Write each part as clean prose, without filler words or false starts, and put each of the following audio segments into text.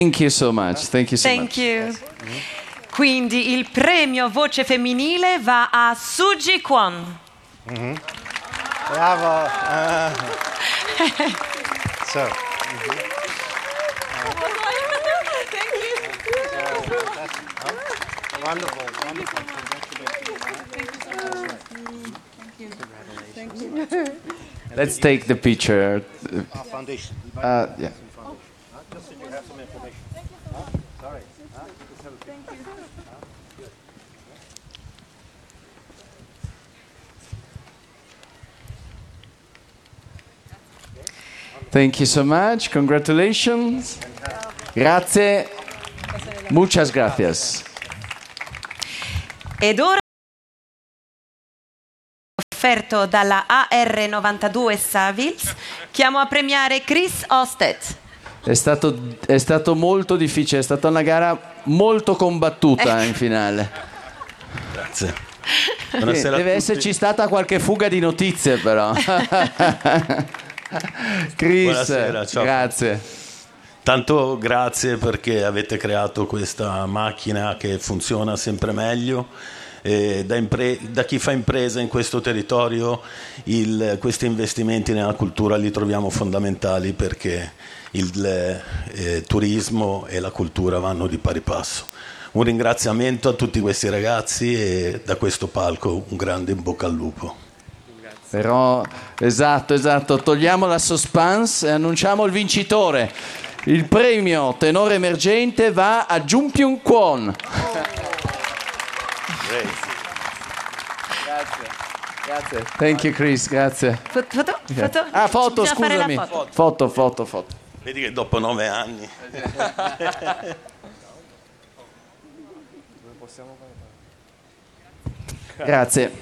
Thank you so much. Thank you so Thank much. you. Quindi il premio voce femminile va a Suji Kwon. Bravo. So. Wonderful. Let's take the picture. Foundation. Yeah. Just so you have some information. Sorry. Thank you so much. Congratulations. Grazie. Muchas gracias. Ed ora offerto dalla AR92 Savills, chiamo a premiare Chris Ostet. È stato molto difficile, è stata una gara molto combattuta in finale. Grazie. Deve esserci stata qualche fuga di notizie però. Chris, Buonasera, ciao. grazie. Tanto grazie perché avete creato questa macchina che funziona sempre meglio. Da chi fa impresa in questo territorio questi investimenti nella cultura li troviamo fondamentali perché il turismo e la cultura vanno di pari passo. Un ringraziamento a tutti questi ragazzi e da questo palco un grande in bocca al lupo. Però, esatto, togliamo la suspense e annunciamo il vincitore. Il premio tenore emergente va a Jungpyeong Kwon. Grazie. Thank you Chris, grazie. Foto? Ah, foto, Bisogna fare la scusami. foto. Foto. Vedi che dopo 9 anni. Grazie.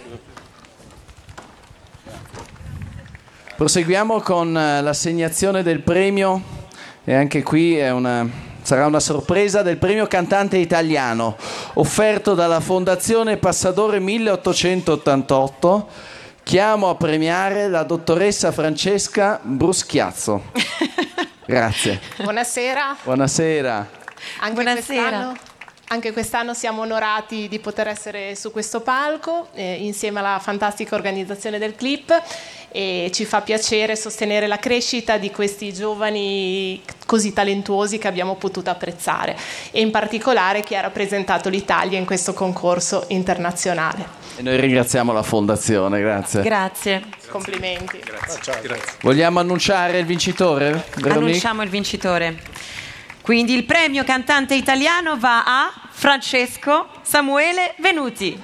Proseguiamo con l'assegnazione del premio e anche qui sarà una sorpresa del premio cantante italiano offerto dalla Fondazione Passadore 1888. Chiamo a premiare la dottoressa Francesca Bruschiazzo. Grazie. Buonasera. Buonasera. Buonasera. Anche quest'anno siamo onorati di poter essere su questo palco insieme alla fantastica organizzazione del Clip e ci fa piacere sostenere la crescita di questi giovani così talentuosi che abbiamo potuto apprezzare e in particolare chi ha rappresentato l'Italia in questo concorso internazionale. E noi ringraziamo la Fondazione, grazie. Grazie. Complimenti. Grazie. Vogliamo annunciare il vincitore? Veronique? Annunciamo il vincitore. Quindi il premio cantante italiano va a Francesco Samuele Venuti.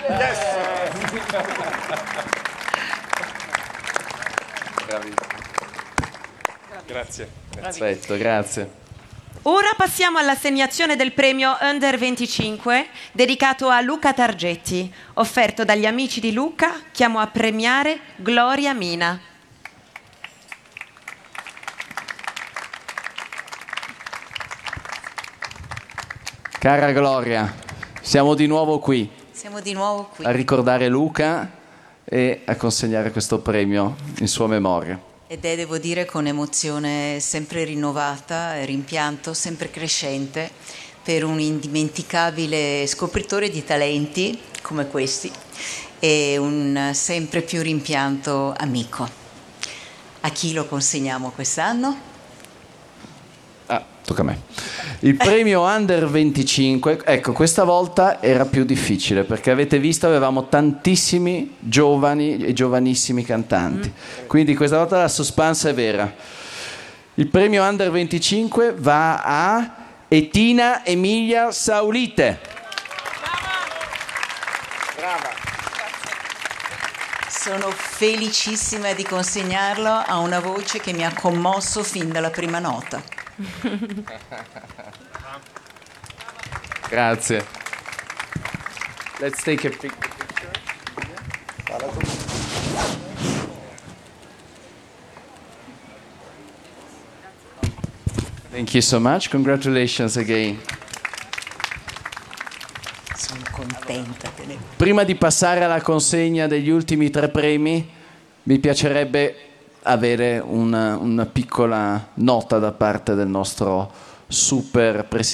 Grazie. Perfetto, grazie. Ora passiamo all'assegnazione del premio Under 25 dedicato a Luca Targetti, offerto dagli amici di Luca. Chiamo a premiare Gloria Mina. Cara Gloria, siamo di nuovo qui a ricordare Luca e a consegnare questo premio in sua memoria. Ed è, devo dire, con emozione sempre rinnovata e rimpianto sempre crescente per un indimenticabile scopritore di talenti come questi e un sempre più rimpianto amico. A chi lo consegniamo quest'anno? Tocca a me. Il premio Under 25, ecco, questa volta era più difficile perché avete visto avevamo tantissimi giovani e giovanissimi cantanti. Quindi questa volta la suspense è vera. Il premio Under 25 va a Etina Emilia Saulite. Brava. Sono felicissima di consegnarlo a una voce che mi ha commosso fin dalla prima nota. Grazie. Let's take a picture. Thank you so much. Congratulations again. Sono contenta. Prima di passare alla consegna degli ultimi 3 premi, mi piacerebbe avere una piccola nota da parte del nostro super presidente